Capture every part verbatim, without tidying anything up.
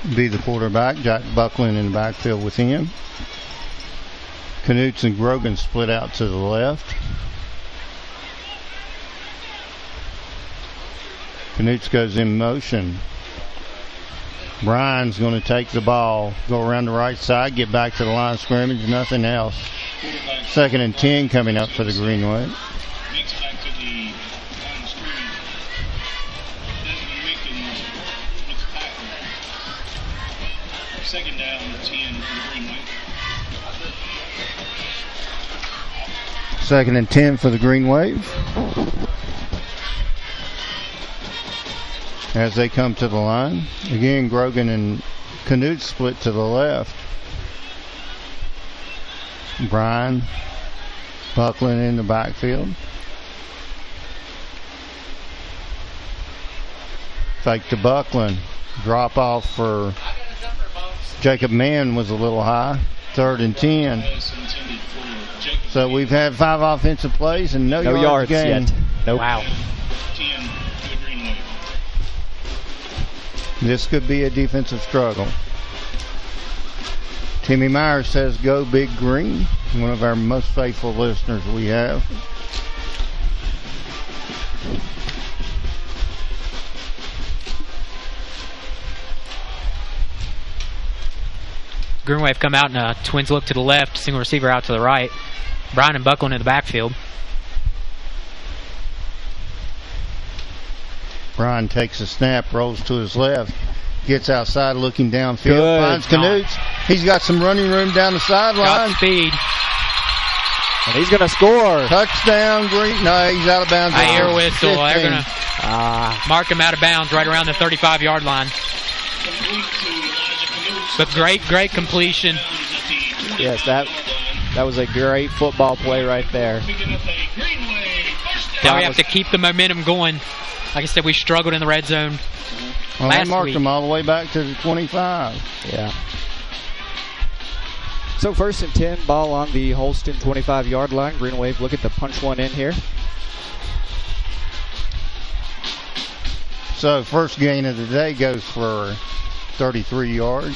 be the quarterback. Jack Buckland in the backfield with him. Knutson and Grogan split out to the left. Knutson goes in motion. Brian's going to take the ball, go around the right side, get back to the line of scrimmage, nothing else. Second and ten coming up for the Green Wave. Second down, ten for the Green Wave. Second and ten for the Green Wave. As they come to the line. Again, Grogan and Knut split to the left. Brian Buckland in the backfield. Fake to Buckland. Drop off for Jacob Mann was a little high. Third and ten. So we've had five offensive plays and no, no yards, yards gained. yet. Nope. Wow. This could be a defensive struggle. Timmy Myers says, "Go Big Green." One of our most faithful listeners we have. Green Wave come out and uh, Twins look to the left, single receiver out to the right. Brian and Buckland in the backfield. Brian takes a snap, rolls to his left, gets outside looking downfield, Good. finds Knutson. He's got some running room down the sideline. Got speed. And he's going to score. Touchdown, Green. No, he's out of bounds. I hear whistle. They're going to Ah. mark him out of bounds right around the thirty-five yard line. But great, great completion. Yes, that that was a great football play right there. Now we have to keep the momentum going. Like I said, we struggled in the red zone Well, last they marked week. him all the way back to the twenty-five. Yeah. So first and ten, ball on the Holston twenty-five yard line. Green Wave looking to punch one in here. So first gain of the day goes for thirty-three yards.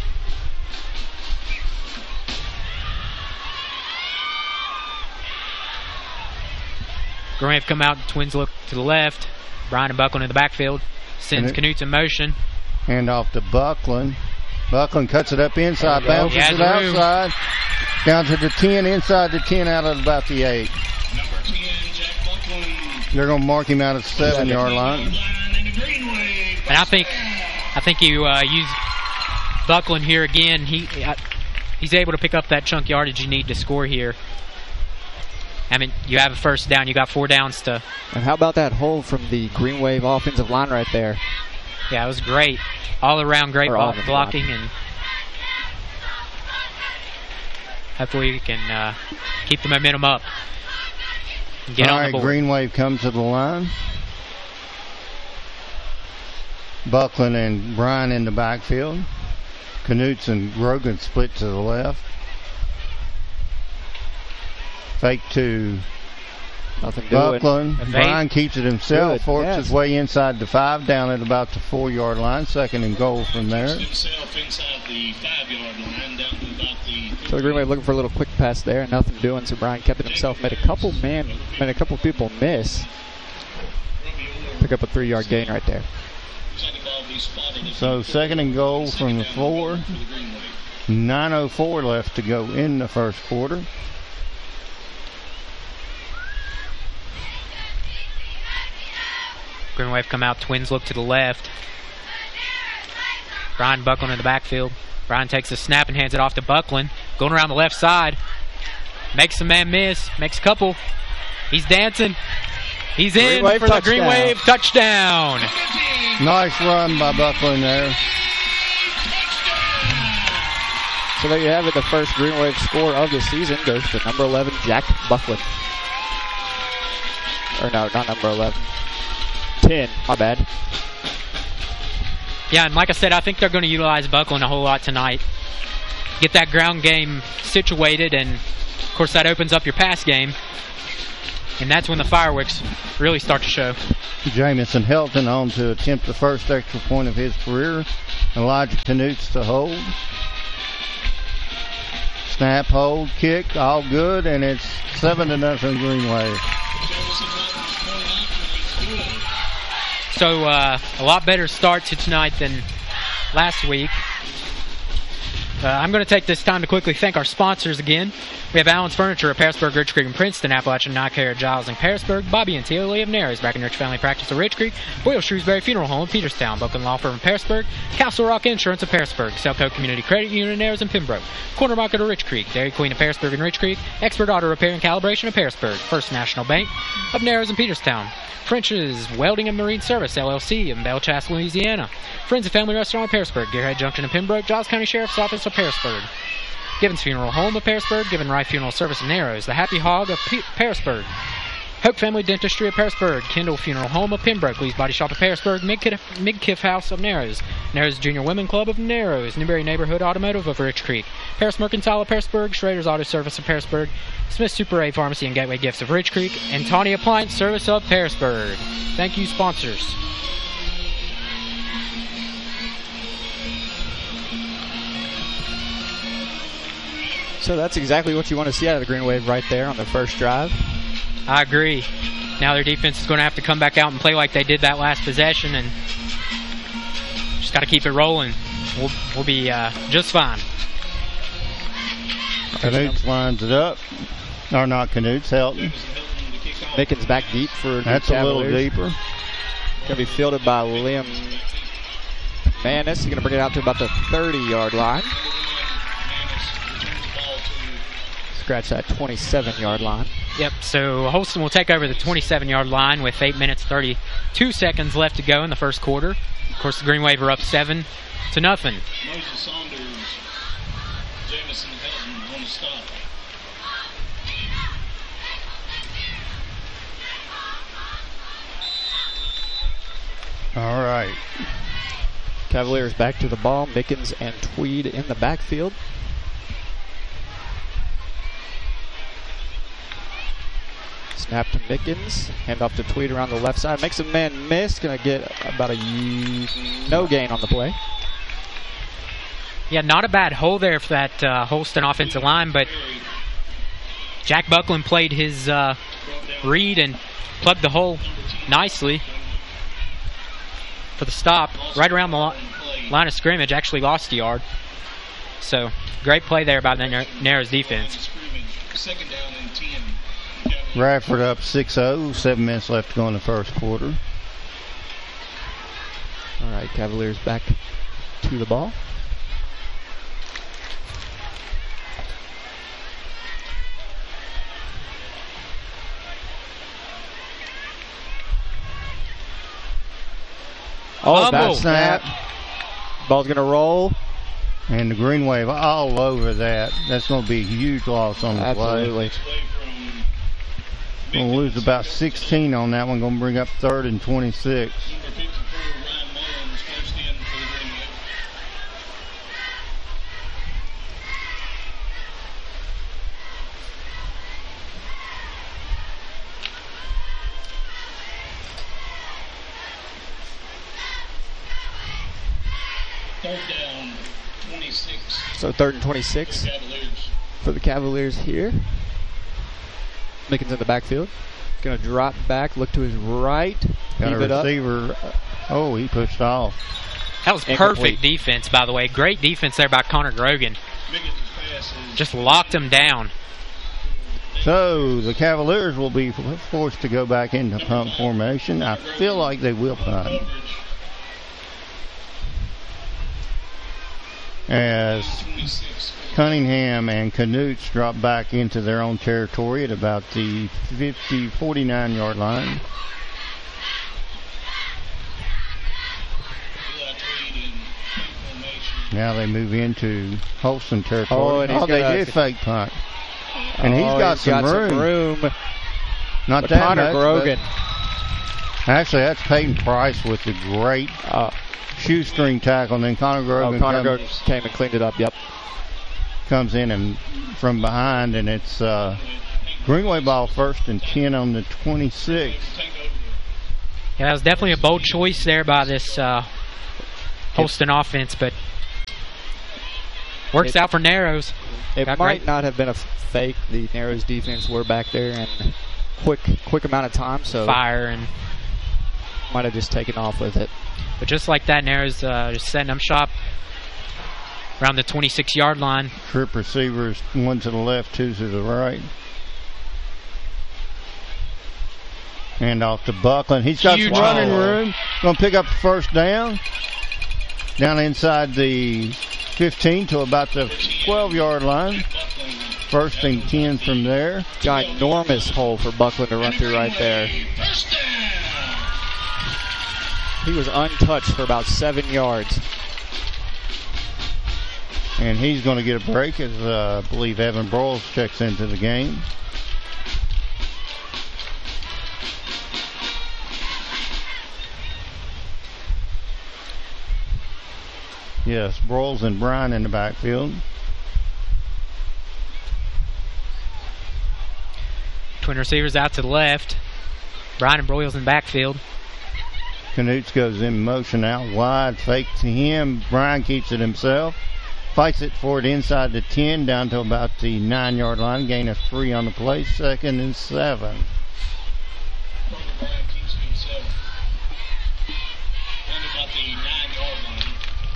Green Wave come out, Twins look to the left. Brian and Buckland in the backfield. Sends And it- Knutson in motion. Hand off to Buckland. Buckland cuts it up inside, There you go. bounces He has it room. outside. Down to the ten, inside the ten, out of about the eight. Number ten, Jack Buckland. They're going to mark him out at the seven yard line. And the Green Wave. And I think I think you uh, use Buckland here again. He uh, He's able to pick up that chunk yardage you need to score here. I mean, you have a first down. You got four downs to... And how about that hole from the Green Wave offensive line right there? Yeah, it was great. All around great Or ball offensive blocking, and hopefully we can uh, keep the momentum up and get All on right, the board. Green Wave comes to the line. Buckland and Brian in the backfield. Knutson and Grogan split to the left. Fake to Nothing doing. Buckland. Evade. Brian keeps it himself, Good, forks yes. his way inside the five, down at about the four yard line. Second and goal from there. Himself inside the five-yard line, down to about the. So the Green Wave looking for a little quick pass there, nothing doing. So Brian kept it himself. Made a couple man, made a couple people miss. Pick up a three yard gain right there. So second and goal from the four. nine oh four left to go in the first quarter. Green Wave come out. Twins look to the left. Brian Buckland in the backfield. Brian takes a snap and hands it off to Buckland. Going around the left side. Makes a man miss. Makes a couple. He's dancing. He's Green in Wave for the touchdown. Green Wave touchdown. Nice run by Buckland there. So there you have it. The first Green Wave score of the season goes to number eleven, Jack Buckland. Or no, not number eleven. ten, my bad. Yeah, and like I said, I think they're going to utilize Buckland a whole lot tonight. Get that ground game situated, and of course that opens up your pass game. And that's when the fireworks really start to show. Jamison Helton on to attempt the first extra point of his career. Elijah Knutes to hold. Snap, hold, kick, all good, and it's seven to nothing Green Wave. So uh, a lot better start to tonight than last week. Uh, I'm going to take this time to quickly thank our sponsors again. We have Allen's Furniture of Pearisburg, Rich Creek, and Princeton, Appalachian Night Care, Giles, and Pearisburg, Bobby and Tia Lee of Nares, Breckenridge Family Practice of Rich Creek, Boyle Shrewsbury Funeral Home of Peterstown, Buchan Law Firm of Pearisburg, Castle Rock Insurance of Pearisburg, Selco Community Credit Union of Nares and Pembroke, Corner Market of Rich Creek, Dairy Queen of Pearisburg and Rich Creek, Expert Auto Repair and Calibration of Pearisburg, First National Bank of Nares and Peterstown, French's Welding and Marine Service, L L C in Belchast, Louisiana, Friends of Family Restaurant of Pearisburg, Gearhead Junction of Pembroke, Giles County Sheriff's Office of Pearisburg, Gibbons Funeral Home of Pearisburg, Gibbon Wright Funeral Service of Narrows, The Happy Hog of P- Pearisburg, Hope Family Dentistry of Pearisburg, Kendall Funeral Home of Pembroke, Lee's Body Shop of Pearisburg, Midkiff House of Narrows, Narrows Junior Women Club of Narrows, Newberry Neighborhood Automotive of Rich Creek, Paris Mercantile of Pearisburg, Schrader's Auto Service of Pearisburg, Smith Super A Pharmacy and Gateway Gifts of Rich Creek, and Tawny Appliance Service of Pearisburg. Thank you, sponsors. So that's exactly what you want to see out of the Green Wave right there on the first drive. I agree. Now their defense is going to have to come back out and play like they did that last possession, and just got to keep it rolling. We'll, we'll be uh, just fine. Knutes lines it up. Or not Knutes, Helton. Mickens back deep for That's a little deeper. Going to be fielded by Liam Manis. He's going to bring it out to about the thirty-yard line. Scratch that twenty-seven-yard line. Yep, so Holston will take over the twenty-seven-yard line with eight minutes, thirty-two seconds left to go in the first quarter. Of course, the Green Wave are up seven to nothing. Moses Saunders, Jamison Helton on the stop. All right. Cavaliers back to the ball. Mickens and Tweed in the backfield. Snap to Mickens. Hand off to Tweed around the left side. Makes a man miss. Going to get about a no gain on the play. Yeah, not a bad hole there for that uh, Holston offensive line, but Jack Buckland played his uh, read and plugged the hole nicely for the stop. Right around the li- line of scrimmage, actually lost a yard. So, great play there by the Nar- Narrows defense. Second down and ten. Radford up six oh, seven minutes left to go in the first quarter. All right, Cavaliers back to the ball. Oh, bad snap. Ball's going to roll. And the Green Wave all over that. That's going to be a huge loss on the Absolutely. play. Going to lose about sixteen on that one. Going to bring up third and twenty-six. Third down, twenty-six. So third and twenty-six Cavaliers. for the Cavaliers here. Mickens in the backfield. Going to drop back, look to his right. Got keep a it up. receiver. Oh, he pushed off. That was perfect defense, by the way. Great defense there by Connor Grogan. Just locked him down. So the Cavaliers will be forced to go back into punt formation. I feel like they will punt. As Cunningham and Knutes drop back into their own territory at about the fifty, forty-nine-yard line. Now they move into Holston territory. Oh, and he's oh they got a- did fake punt. And Oh, he's got, he's some, got room. some room. Not But that Connor much, Grogan. but Actually, that's Peyton Price with the great Uh, shoestring tackle. And then Connor oh, Grogan Connor comes, Grogan came and cleaned it up. Yep. comes in and from behind, and it's uh, Greenway ball first and ten on the twenty-six. Yeah, that was definitely a bold choice there by this uh, Holston offense, but works it, out for Narrows. It Got might great. not have been a fake. The Narrows defense were back there in quick quick amount of time, so Fire and might have just taken off with it. but just like that, Narrows uh, just setting them shop around the twenty-six yard line. Trip receivers, one to the left, two to the right. Hand off to Buckland. He's got Huge running ball. room. Going to pick up the first down. Down inside the fifteen to about the twelve yard line. First and ten from there. Ginormous hole for Buckland to run through right there. He was untouched for about seven yards. And he's going to get a break as uh, I believe Evan Broyles checks into the game. Yes, Broyles and Bryan in the backfield. Twin receivers out to the left. Bryan and Broyles in the backfield. Knutz goes in motion out wide. Fake to him. Bryan keeps it himself. Fights it for it inside the ten down to about the nine yard line. Gain of three on the play. Second and seven. Bryan keeps it himself. Down to about the nine yard line.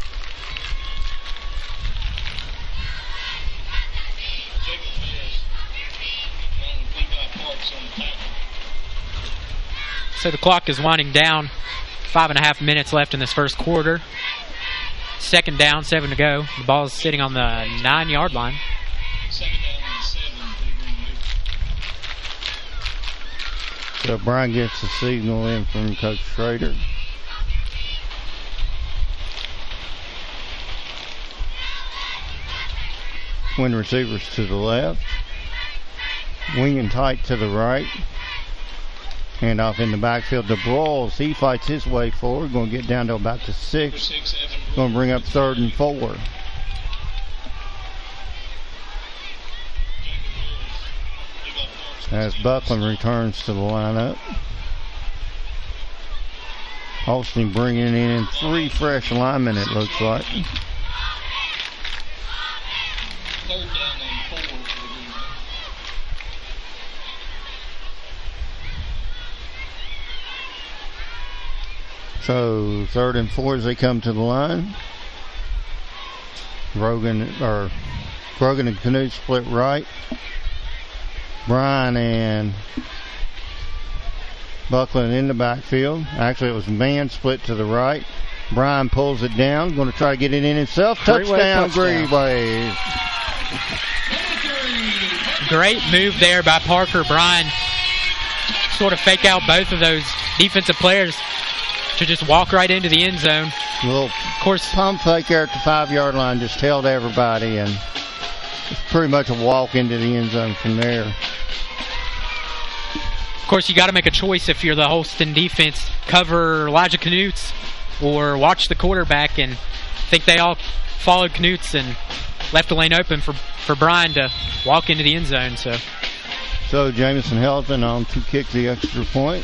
Jacob Harris along with Levi Parks on the tackle. So the clock is winding down. Five and a half minutes left in this first quarter. Second down, seven to go. The ball is sitting on the nine yard line. Second down and seven for the Green Wave. So Bryan gets the signal in from Coach Schrader. Twin receivers to the left. Wing and tight to the right. Hand off in the backfield to Broyles. He fights his way forward. Going to get down to about the six. Six, Evan Broyles. Going to bring up third and four. Jacob Harris. Levi Parks. As Buckland returns to the lineup. Holston bringing in three fresh linemen, it looks like. Third down and four for the Green Wave. So third and four as they come to the line. Grogan or Grogan and Knutz split right. Bryan and Buckland in the backfield. Actually, it was man split to the right. Bryan pulls it down. Going to try to get it in himself. Green Wave Touchdown, touchdown. Green Wave. Great move there by Parker. Bryan sort of fake out both of those defensive players to just walk right into the end zone. A little Of course, pump fake there at the five yard line. Just held everybody, and it's pretty much a walk into the end zone from there. of course, you got to make a choice if you're the Holston defense. Cover Elijah Knutz or watch the quarterback, and I think they all followed Knutz and left the lane open for, for Bryan to walk into the end zone. So So Jamison Helton on to kick the extra point.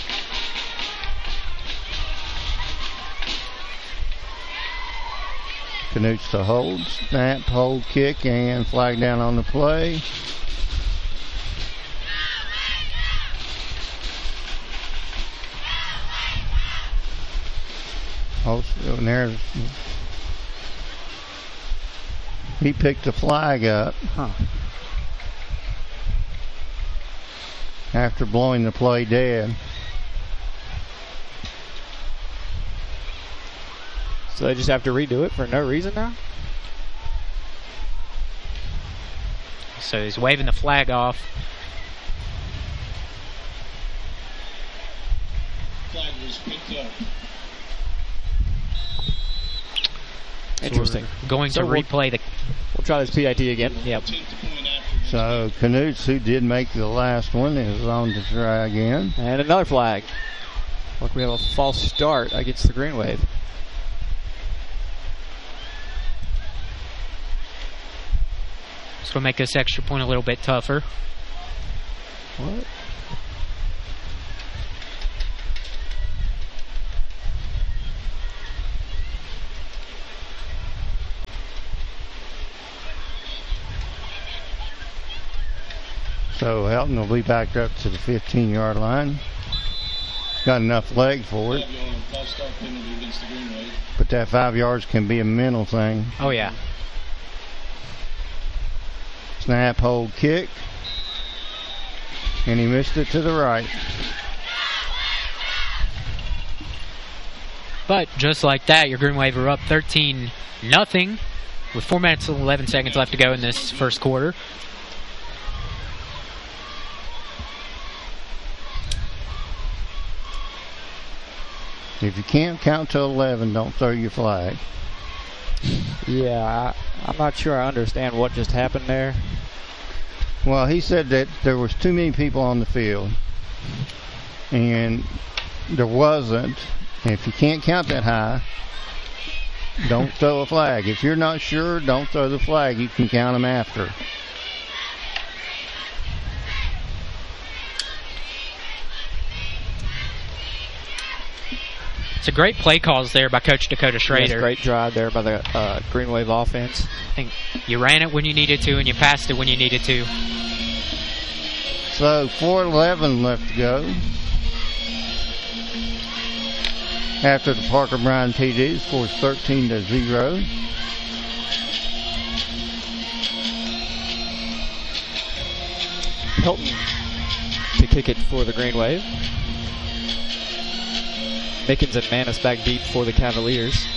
Knutz to hold, snap, hold, kick, and flag down on the play. Also, there's, he picked the flag up Huh. after blowing the play dead. So they just have to redo it for no reason now? so he's waving the flag off. Flag was picked up. Interesting. Going So to we'll- replay the. We'll try this P I T again. Yep. Take the point after. So Knutz, who did make the last one, is on to try again. And another flag. Look, we have a false start against the Green Wave. This will make this extra point a little bit tougher. What? So Helton will be back up to the fifteen-yard line. Got enough leg for it. But that five yards can be a mental thing. Oh, yeah. Snap, hold, kick. And he missed it to the right. But just like that, your Green Wave are up thirteen nothing with four minutes and eleven seconds left to go in this first quarter. If you can't count to eleven, don't throw your flag. Yeah, I, I'm not sure I understand what just happened there. Well, he said that there was too many people on the field. And there wasn't. And if you can't count that high, don't throw a flag. If you're not sure, don't throw the flag. You can count them after. It's a great play calls there by Coach Dakota Schrader. Yes, great drive there by the uh, Green Wave offense. I think you ran it when you needed to and you passed it when you needed to. So four eleven left to go. After the Parker Bryan T D scores thirteen to zero. Helton to kick it for the Green Wave. Mickens and Manis back deep for the Cavaliers.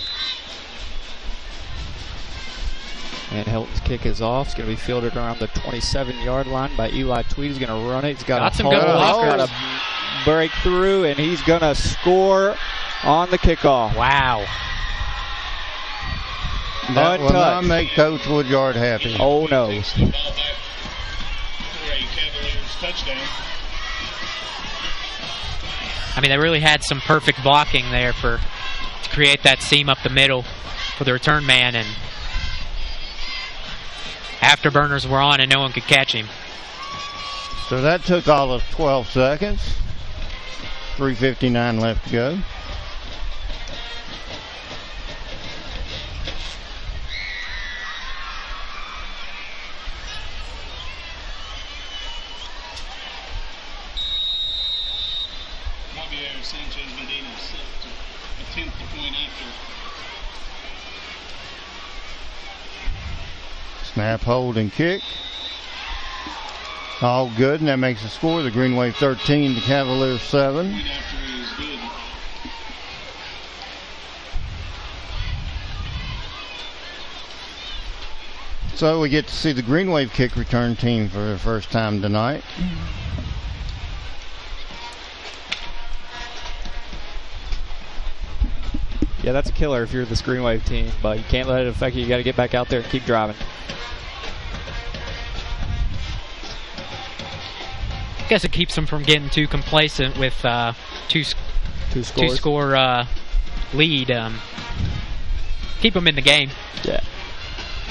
And Helton's kick is off. It's going to be fielded around the twenty-seven-yard line by Eli Tweed. He's going to run it. He's got, got a some hold, good blockers. got a break through, and he's going to score on the kickoff. Wow. That will not Untouched. make Coach Woodyard happy. Oh, no. Takes the ball back for a Cavaliers touchdown. I mean, they really had some perfect blocking there for to create that seam up the middle for the return man, and afterburners were on and no one could catch him. So that took all of twelve seconds. three fifty-nine left to go. Javier Sanchez Medina set to attempt the point after. Snap, hold, and kick. All good, and that makes the score. The Green Wave thirteen, the Cavaliers seven. Point after is good. So we get to see the Green Wave kick return team for the first time tonight. Yeah, that's a killer if you're this Green Wave team, but you can't let it affect you. You got to get back out there and keep driving. I guess it keeps them from getting too complacent with uh, two Two two scores. score uh, lead. Um, keep them in the game. Yeah.